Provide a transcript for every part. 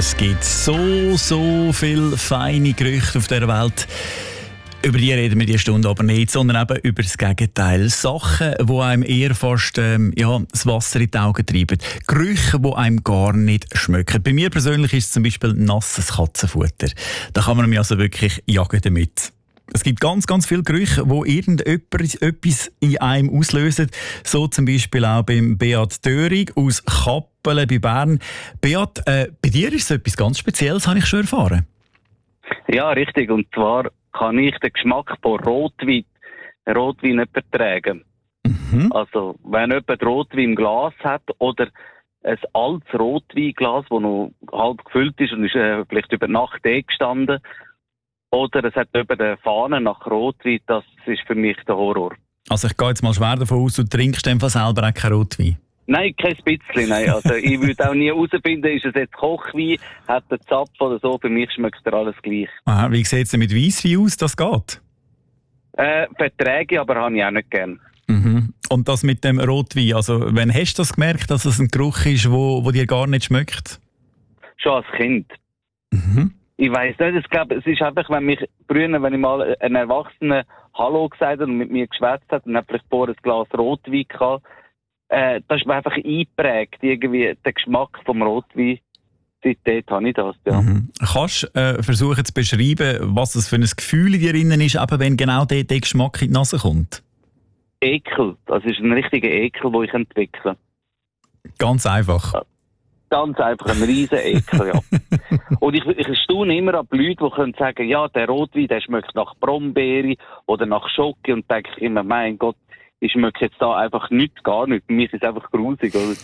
Es gibt so viele feine Gerüche auf dieser Welt. Über die reden wir diese Stunde aber nicht, sondern eben über das Gegenteil. Sachen, die einem eher fast das Wasser in die Augen treiben. Gerüche, die einem gar nicht schmecken. Bei mir persönlich ist es zum Beispiel nasses Katzenfutter. Da kann man mich also wirklich jagen damit. Es gibt ganz viele Gerüche, die irgendetwas in einem auslösen. So zum Beispiel auch beim Beat Döring aus Kappelen bei Bern. Beat, bei dir ist es etwas ganz Spezielles, habe ich schon erfahren. Ja, richtig. Und zwar kann ich den Geschmack von Rotwein nicht vertragen. Mhm. Also, wenn jemand Rotwein im Glas hat oder ein altes Rotweinglas, das noch halb gefüllt ist und ist vielleicht über Nacht gestanden, oder es hat über der Fahne nach Rotwein, das ist für mich der Horror. Also ich gehe jetzt mal schwer davon aus, du trinkst einfach selber auch keinen Rotwein? Nein, kein bisschen, nein. Also ich würde auch nie herausfinden, ist es jetzt Kochwein, hat er Zapf oder so, für mich schmeckt er alles gleich. Aha, wie sieht es denn mit Weisswein aus, das geht? Verträge, aber habe ich auch nicht gern. Mhm. Und das mit dem Rotwein, also wann hast du das gemerkt, dass es ein Geruch ist, wo dir gar nicht schmeckt? Schon als Kind. Mhm. Ich weiss nicht, ich glaube, es ist einfach, wenn ich mal einen Erwachsenen Hallo gesagt hat und mit mir geschwätzt hat und hat vielleicht vorher ein Glas Rotwein gehabt, das ist mir einfach eingeprägt, irgendwie der Geschmack vom Rotwein. Seitdem habe ich das, ja. Mhm. Kannst du versuchen zu beschreiben, was es für ein Gefühl in dir drin ist, eben wenn genau der Geschmack in die Nase kommt? Ekel. Das ist ein richtiger Ekel, den ich entwickle. Ganz einfach? Ja. Ganz einfach, ein riesen Ekel, ja. Und ich staune immer an die Leute, die können sagen, ja, der Rotwein, der schmeckt nach Brombeere oder nach Schoki, und denke ich immer, mein Gott, ich schmecke jetzt da einfach gar nicht. Für mich ist es einfach grusig, oder?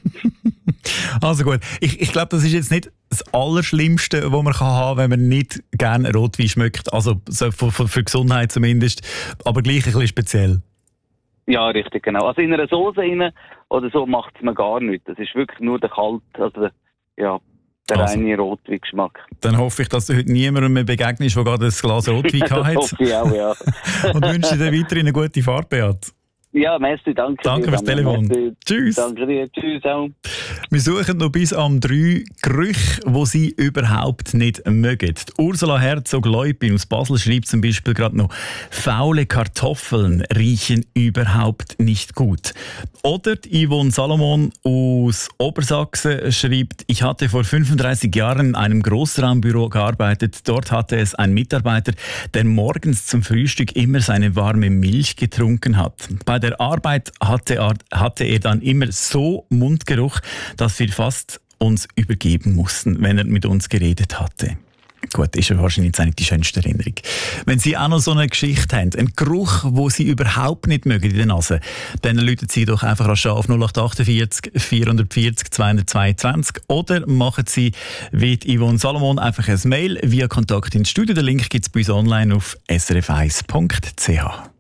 Also gut, ich glaube, das ist jetzt nicht das Allerschlimmste, was man haben kann, wenn man nicht gerne Rotwein schmeckt. Also für Gesundheit zumindest, aber gleich ein bisschen speziell. Ja, richtig, genau. Also in einer Soße rein oder so macht es mir gar nichts. Das ist wirklich nur der reine Rotweingeschmack. Dann hoffe ich, dass du heute niemandem mehr begegnest, der gerade ein Glas Rotwein gehabt hat. Das hoffe ich auch, ja. Und wünsche dir weiterhin eine gute Fahrt, Beat. Ja, merci, danke. Danke fürs Telefon. Merci. Tschüss. Danke dir, tschüss auch. Wir suchen noch bis am 3 Gerüche, die sie überhaupt nicht mögen. Die Ursula Herzog-Leupin aus Basel schreibt zum Beispiel gerade noch, faule Kartoffeln riechen überhaupt nicht gut. Oder die Yvonne Salomon aus Obersachsen schreibt, ich hatte vor 35 Jahren in einem Großraumbüro gearbeitet. Dort hatte es ein Mitarbeiter, der morgens zum Frühstück immer seine warme Milch getrunken hat. Bei der Arbeit hatte er dann immer so Mundgeruch, dass wir fast uns übergeben mussten, wenn er mit uns geredet hatte. Gut, ist ja wahrscheinlich jetzt nicht die schönste Erinnerung. Wenn Sie auch noch so eine Geschichte haben, einen Geruch, den Sie überhaupt nicht mögen in der Nase, dann rufen Sie doch einfach auf 0848 440 222 oder machen Sie wie Yvonne Salomon einfach ein Mail via Kontakt ins Studio. Den Link gibt es bei uns online auf srf1.ch.